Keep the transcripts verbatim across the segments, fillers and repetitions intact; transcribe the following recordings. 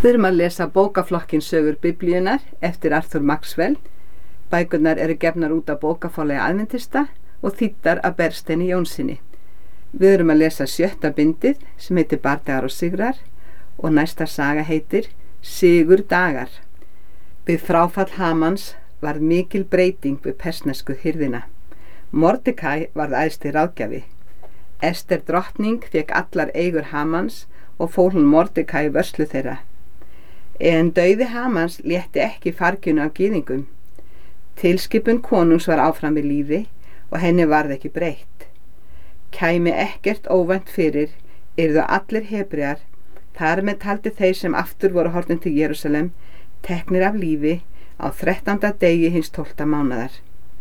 Við erum að lesa bókaflokkin Sögur Biblíunnar eftir Arthur Maxwell. Bækurnar eru gefnar út af bókaforlagi Aðventista og þýddar af Bergsteini Jónssyni. Við erum að lesa sjötta bindið sem heitir Bardagar og sigrar og næsta saga heitir Sigur dagar. Við fráfall Hamans varð mikil breyting við persnesku hirðina. Mordekæ varð æðsti ráðgjafi. Ester drottning fékk allar eigur Hamans og fól hún Mordekæ í vörslu þeirra. En dauði Hamans létti ekki farginu af gyðingum. Tilskipun konungs var áfram við lífi og henni varð ekki breytt. Kæmi ekkert óvænt fyrir, yrðu allir Hebrear, þar með taldi þeir sem aftur voru horfnir til Jerúsalem, teknir af lífi á þrettánda degi hins tólfta mánaðar.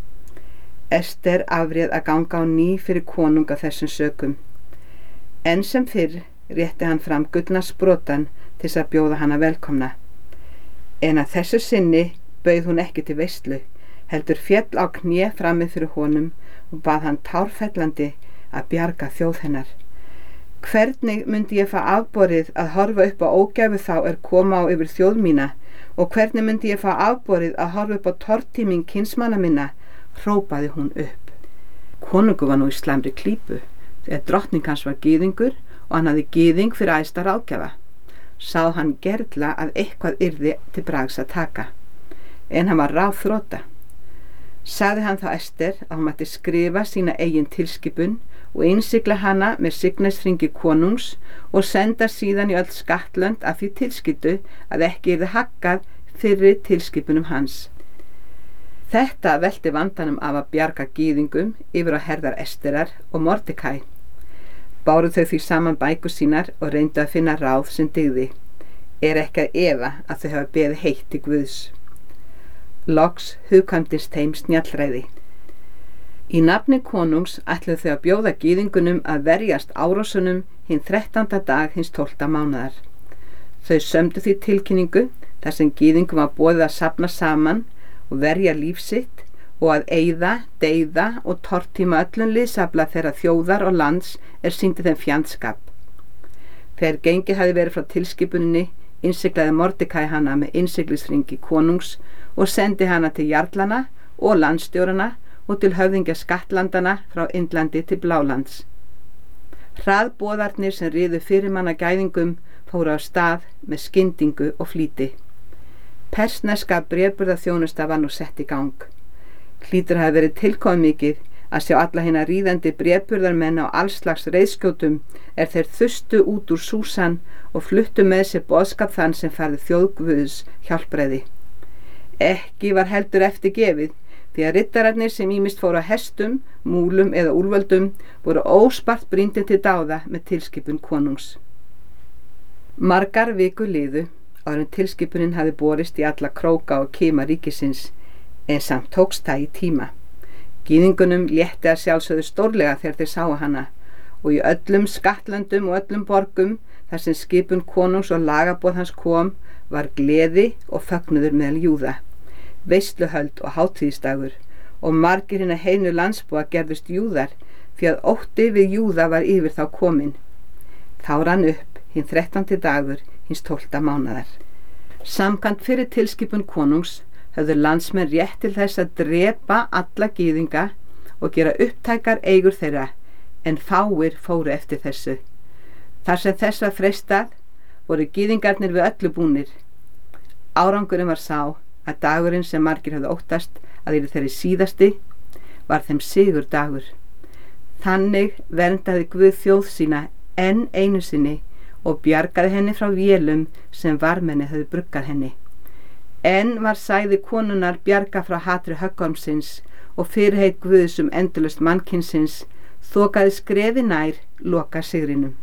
Ester afréð að ganga á ný fyrir konung af þessum sökum. Enn sem fyrr rétti hann fram gullna sprotann til þess að bjóða hana velkomna. En að þessu sinni bauð hún ekki til veislu, heldur féll á kné frammi fyrir honum og bað hann tárfellandi að bjarga þjóð hennar. Hvernig myndi ég fá afborið að horfa upp á ógæfu þá er koma á yfir þjóð mína, og hvernig myndi ég fá afborið að horfa upp á tortíming kinsmanna minna, hrópaði hún upp. Konungur var nú í slæmri klípu, þegar drottning hans var gyðingur og hann hafði gyðing fyrir æðsta ráðgjafa. Sá hann gerla að eitthvað yrði til bragðs að taka, en hann var ráðþrota. Sagði hann þá Ester að hún mætti skrifa sína eigin tilskipun og innsigla hana með signesringi konungs og senda síðan í öll skattlönd af því tilskyldu að ekki yrði haggað fyrri tilskipunum hans. Þetta velti vandanum af að bjarga gyðingum yfir á herðar Esterar og Mordekæ. Báru þau því saman bækur sínar og reyndu að finna ráð sem dygði. Er ekki að efa að þau hafa beðið heitt til Guðs. Loks hugkvæmdist þeim snjallræði. Í nafni konungs ætluðu þau að bjóða gyðingunum að verjast árásunum hinn þrettánda dag hins tólfta mánaðar. Þau sömdu því tilkynningu þar sem gyðingum var boðið að safna saman og verja líf sitt og að eyða, deyða og tortíma öllum liðsafla þeirra þjóðar og lands er sýndi þeim fjandskap. Þegar gengið hafi verið frá tilskipuninni, innsiglaði Mordekæ hana með innsiglisringi konungs og sendi hana til jarlana og landstjórana og til höfðingja skattlandana frá Indlandi til Blálands. Hraðboðarnir sem riðu fyrirmanna gæðingum fóru á stað með skyndingu og flýti. Persneska bréfburðarþjónusta var nú sett í gang. Hlýtur hafi verið tilkomumikið að sjá alla hina ríðandi bréfburðarmenn á allslags reiðskjótum er þeir þustu út úr Súsan og fluttu með sér boðskap þann sem færði þjóðguðs hjálpræði. Ekki var heldur eftir gefið, því að riddararnir sem ýmist fóru á hestum, múlum eða úlföldum voru óspart brýndir til dáða með tilskipun konungs. Margar vikur liðu áður en tilskipunin hafi borist í alla króka og kima ríkisins, en samt tókst það í tíma. Gyðingunum létti að sjálfsögðu stórlega þegar þeir sáu hana og í öllum skattlöndum og öllum borgum þar sem skipun konungs og lagaboð hans kom var gleði og fögnuður meðal Júða, veisluhöld og hátíðisdagur og margir hinna heinu landsbúa gerðust Júðar því að ótti við Júða var yfir þá komin. Þá rann upp hinn þrettándi dagur hins tólfta mánaðar. Samkvæmt fyrir tilskipun konungs höfðu landsmenn rétt til þess að drepa alla gyðinga og gera upptækar eigur þeirra, en fáir fóru eftir þessu. Þar sem þess var freistað, voru gyðingarnir við öllu búnir. Árangurinn var sá að dagurinn sem margir höfðu óttast að yrði þeirri síðasti, var þeim sigur dagur. Þannig verndaði Guð þjóð sína enn einu sinni og bjargaði henni frá vélum sem varmenni höfðu bruggað henni. En var sæði konunnar bjarga frá hatri höggormsins og fyrirheit Guðs um endurlaust mannkynsins þokaði skrefi nær loka sigrinum.